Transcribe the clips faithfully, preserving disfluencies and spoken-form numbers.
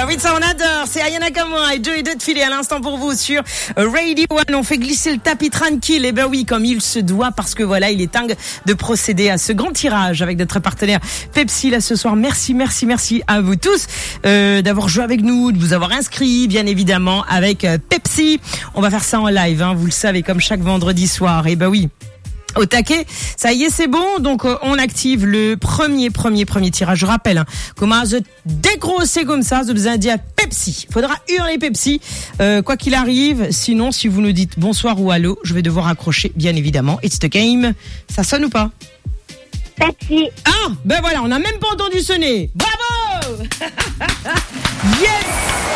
Bah oui, ça on adore. C'est Ayana Kamura et Joey Dutfield à l'instant pour vous sur Radio One. On fait glisser le tapis tranquille. Et ben oui, comme il se doit, parce que voilà, il est temps de procéder à ce grand tirage avec notre partenaire Pepsi là ce soir. Merci, merci, merci à vous tous euh, d'avoir joué avec nous, de vous avoir inscrit, bien évidemment, avec euh, Pepsi. On va faire ça en live, hein, vous le savez, comme chaque vendredi soir. Et ben oui. Au taquet, ça y est, c'est bon. Donc euh, on active le premier, premier, premier tirage. Je rappelle, hein, comment se dégrosser comme ça, je vous ai dit à Pepsi. Faudra hurler Pepsi, euh, quoi qu'il arrive. Sinon, si vous nous dites bonsoir ou allô, je vais devoir accrocher, bien évidemment. It's the game. Ça sonne ou pas? Pepsi. Ah, ben voilà, on n'a même pas entendu sonner. Bravo. Yes.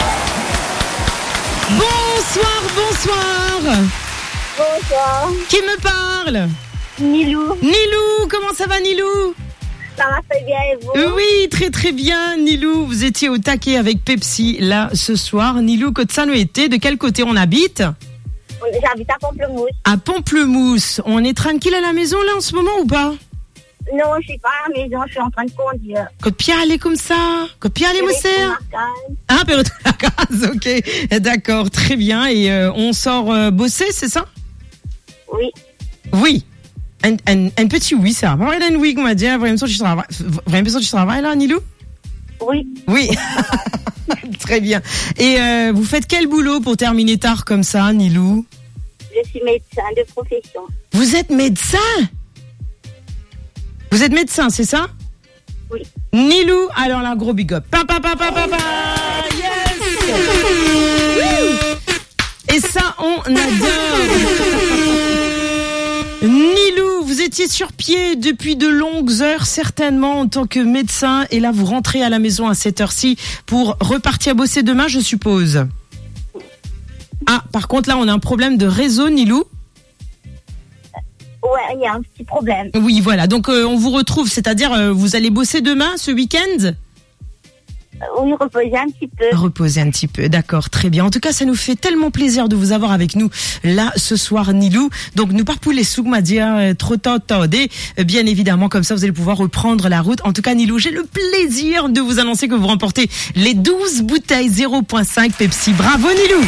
Bonsoir, bonsoir. Bonsoir. Qui me parle? Nilou. Nilou, comment ça va Nilou? Ça va très bien et vous? Oui, très très bien Nilou. Vous étiez au taquet avec Pepsi là ce soir. Nilou, côte ça nous était. De quel côté on habite? J'habite à Pamplemousse. À Pamplemousse. On est tranquille à la maison là en ce moment ou pas? Non, je suis pas à la maison, je suis en train de conduire. Côte Pierre aller comme ça? Côte Pierre aller mousser? Ah, mais retourne à la case, ok. D'accord, très bien. Et euh, on sort euh, bosser, c'est ça? Oui. Oui. Un, un, un petit oui, ça. Vraiment un oui, on va dire. Vraiment, tu travailles. Vraiment, tu travailles là, Nilou? Oui. Oui. Très bien. Et euh, vous faites quel boulot pour terminer tard comme ça, Nilou? Je suis médecin de profession. Vous êtes médecin? Vous êtes médecin, c'est ça? Oui. Nilou, alors là, gros big up. Papa, papa, papa, yes! Et ça, on adore. Nilou, vous étiez sur pied depuis de longues heures, certainement, en tant que médecin. Et là, vous rentrez à la maison à cette heure-ci pour repartir bosser demain, je suppose. Ah, par contre, là, on a un problème de réseau, Nilou. Ouais, il y a un petit problème. Oui, voilà. Donc, euh, on vous retrouve, c'est-à-dire, euh, vous allez bosser demain, ce week-end ? Oui, reposer un petit peu. Reposer un petit peu, d'accord, très bien. En tout cas, ça nous fait tellement plaisir de vous avoir avec nous là ce soir, Nilou. Donc, nous partons les souk, m'a dit trop tôt, bien évidemment, comme ça, vous allez pouvoir reprendre la route. En tout cas, Nilou, j'ai le plaisir de vous annoncer que vous remportez les douze bouteilles zéro virgule cinq Pepsi. Bravo, Nilou.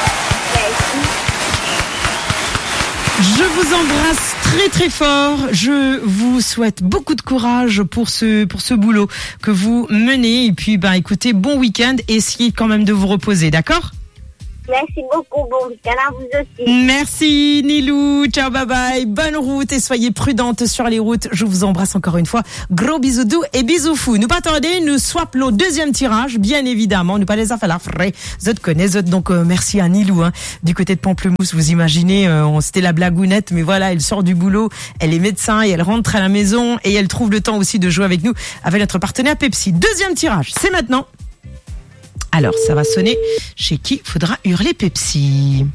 Je vous embrasse très très fort. Je vous souhaite beaucoup de courage pour ce pour ce boulot que vous menez. Et puis, bah, écoutez, bon week-end. Essayez quand même de vous reposer, d'accord ? Merci beaucoup. Bon week-end à vous aussi. Merci, Nilou. Ciao, bye bye. Bonne route et soyez prudentes sur les routes. Je vous embrasse encore une fois. Gros bisous doux et bisous fous. Nous pas tarder, nous swap le deuxième tirage, bien évidemment. Nous pas les affaires là, frais. Zot connaît, zot. Donc, euh, merci à Nilou, hein. Du côté de Pamplemousse, vous imaginez, euh, on, c'était la blagounette, mais voilà, elle sort du boulot, elle est médecin et elle rentre à la maison et elle trouve le temps aussi de jouer avec nous, avec notre partenaire Pepsi. Deuxième tirage, c'est maintenant. Alors, ça va sonner. Chez qui faudra hurler Pepsi?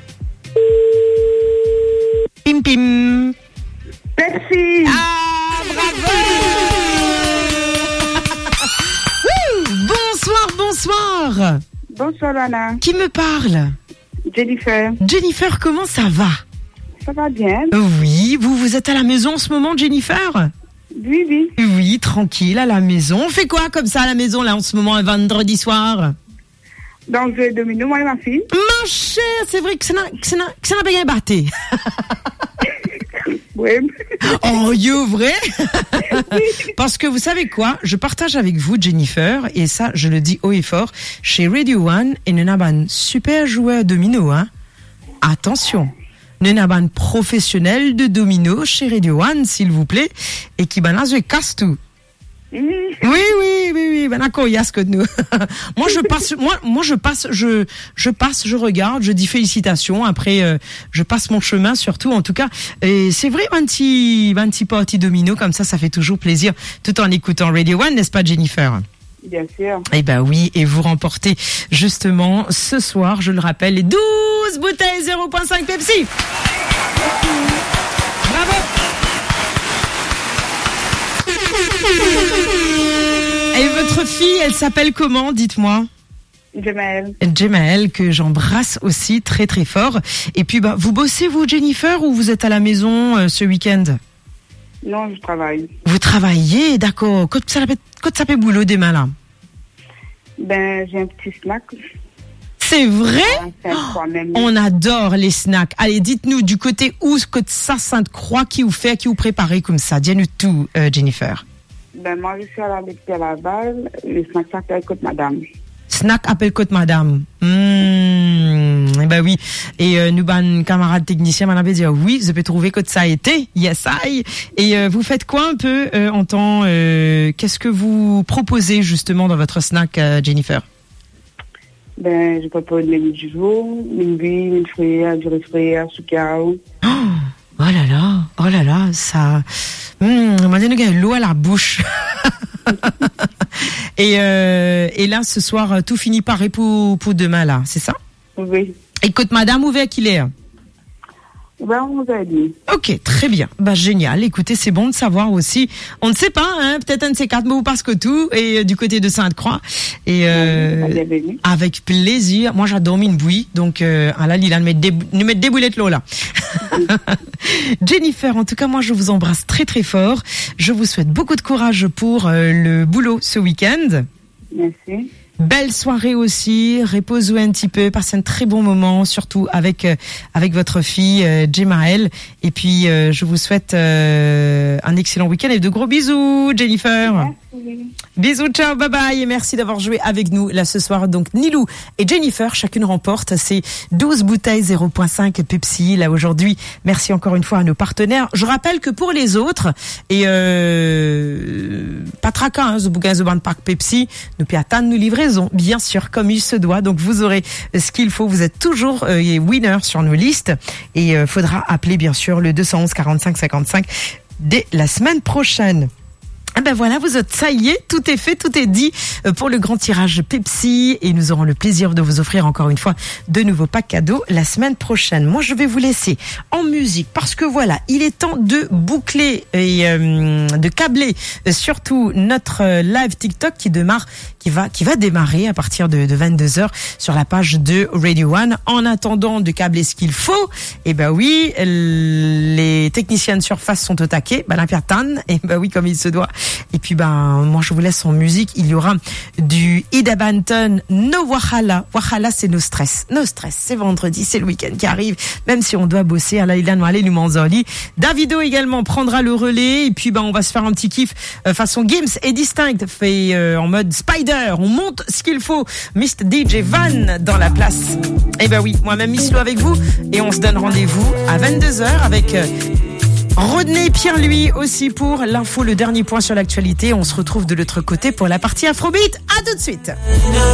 Pim pim. Pepsi. Ah, bravo. Bonsoir, bonsoir. Bonsoir, Anna. Qui me parle? Jennifer. Jennifer, comment ça va? Ça va bien. Oui, vous, vous êtes à la maison en ce moment, Jennifer? Oui, oui. Oui, tranquille, à la maison. On fait quoi comme ça à la maison, là, en ce moment, un vendredi soir? Donc, je domine, moi et ma fille. Ma chère, c'est vrai que ça n'a, que ça n'a, que ça n'a pas bien batté. Oui. Oh, you, vrai? Parce que vous savez quoi? Je partage avec vous, Jennifer, et ça, je le dis haut et fort, chez Radio One, et nous avons un super joueur domino, hein. Attention. Nous avons un professionnel de domino chez Radio One, s'il vous plaît, et qui ben là, je casse tout. Mmh. Oui, oui, oui, oui, ben d'accord, il y a ce que nous. Moi, je passe, moi, moi, je passe, je, je passe, je regarde, je dis félicitations. Après, euh, je passe mon chemin, surtout, en tout cas. Et c'est vrai, un petit, un petit party domino, comme ça, ça fait toujours plaisir, tout en écoutant Radio One, n'est-ce pas, Jennifer? Bien sûr. Eh ben oui, et vous remportez justement ce soir, je le rappelle, les douze bouteilles zéro virgule cinq Pepsi. Bravo. Et votre fille, elle s'appelle comment, dites-moi? Jemaël. Jemaël, que j'embrasse aussi très très fort. Et puis, bah, vous bossez, vous, Jennifer, ou vous êtes à la maison euh, ce week-end? Non, je travaille. Vous travaillez, d'accord. Quand ça fait boulot demain, là? Ben, j'ai un petit snack. C'est vrai? C'est quoi même. On adore les snacks. Allez, dites-nous du côté où que ça Sainte-Croix qui vous fait, qui vous préparez comme ça. Dis-nous tout, euh, Jennifer. Ben, moi, je suis à la Béquille à Laval. Le snack s'appelle Côte Madame. Snack appelle Côte Madame. Mmh, eh ben oui. Et euh, nous, ben, camarade technicien, m'en avait dit oui, je peux trouver que ça a été. Yes, I. Et euh, vous faites quoi un peu euh, en temps euh, qu'est-ce que vous proposez justement dans votre snack, euh, Jennifer? Ben, je propose les mille du jour, mille buis, mille fruits, du riz frais, sucre. Oh, oh là là, oh là là, ça. Hum, on m'a donné l'eau à la bouche. et, euh, et là, ce soir, tout finit par pour, pour demain, là, c'est ça? Oui. Écoute, madame, où est qu'il est? Ben, on vous a dit. Ok, très bien. Bah, génial. Écoutez, c'est bon de savoir aussi. On ne sait pas, hein. Peut-être un de ces quatre mots parce que tout. Et euh, du côté de Sainte-Croix. Et, euh, Bienvenue. avec plaisir. Moi, j'adore une bouillie. Donc, euh, ah là, Lila, nous mettre des, nous mettre des boulettes l'eau, là. Jennifer, en tout cas, moi, je vous embrasse très, très fort. Je vous souhaite beaucoup de courage pour euh, le boulot ce week-end. Merci. Belle soirée aussi, reposez-vous un petit peu, passez un très bon moment, surtout avec euh, avec votre fille euh, Jemaël. Et puis euh, je vous souhaite euh, un excellent week-end et de gros bisous, Jennifer. Merci. Bisous, ciao, bye bye et merci d'avoir joué avec nous là ce soir. Donc Nilou et Jennifer, chacune remporte ces douze bouteilles zéro virgule cinq Pepsi là aujourd'hui. Merci encore une fois à nos partenaires. Je rappelle que pour les autres et euh, pas traquant, hein, ce bouquin The Band Park Pepsi, nous peut attendre nous livraison, bien sûr, comme il se doit. Donc vous aurez ce qu'il faut. Vous êtes toujours euh, winner sur nos listes et euh, faudra appeler bien sûr le deux cent onze quarante-cinq cinquante-cinq dès la semaine prochaine. Ah ben voilà, vous êtes, ça y est, tout est fait, tout est dit pour le grand tirage Pepsi et nous aurons le plaisir de vous offrir encore une fois de nouveaux packs cadeaux la semaine prochaine. Moi, je vais vous laisser en musique parce que voilà, il est temps de boucler et euh, de câbler euh, surtout notre euh, live TikTok qui démarre, qui va, qui va démarrer à partir de, de vingt-deux heures sur la page de Radio One. En attendant de câbler ce qu'il faut, et ben oui, les techniciens de surface sont au taquet, ben la piatane, et ben oui, comme il se doit. Et puis ben moi je vous laisse en musique. Il y aura du Ida Banton, No Wahala. Wahala c'est no stress. No stress, c'est vendredi, c'est le week-end qui arrive. Même si on doit bosser à la Ilan Wale Lumanzoli. Davido également prendra le relais. Et puis ben on va se faire un petit kiff euh, façon Gims et Distinct fait euh, en mode Spider. On monte ce qu'il faut. mister D J Van dans la place. Et ben oui, moi-même Miss Lou avec vous. Et on se donne rendez-vous à vingt-deux heures avec euh, Rodney Pierre lui aussi pour l'info, le dernier point sur l'actualité. On se retrouve de l'autre côté pour la partie Afrobeat. À tout de suite.